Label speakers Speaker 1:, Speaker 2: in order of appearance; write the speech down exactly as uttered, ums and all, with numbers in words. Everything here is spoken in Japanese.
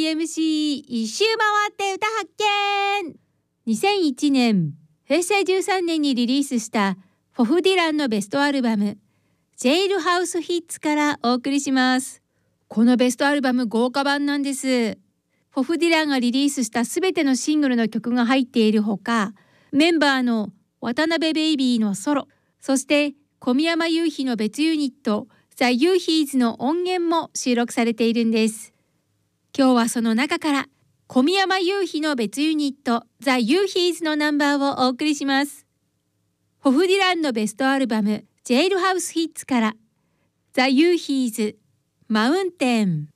Speaker 1: エムシー 一周回って歌発見。にせんいちねん、へいせいじゅうさんねんにリリースしたフォフ・ディランのベストアルバムジェイルハウスヒッツからお送りします。このベストアルバム豪華版なんです。フォフ・ディランがリリースしたすべてのシングルの曲が入っているほか、メンバーの渡辺ベイビーのソロ、そして小宮山雄飛の別ユニットザ・ユーヒーズの音源も収録されているんです。今日はその中から小宮山雄飛の別ユニットザ・ユーヒーズのナンバーをお送りします。フォフ・ディランのベストアルバムジェイルハウスヒッツからザ・ユーヒーズマウンテン。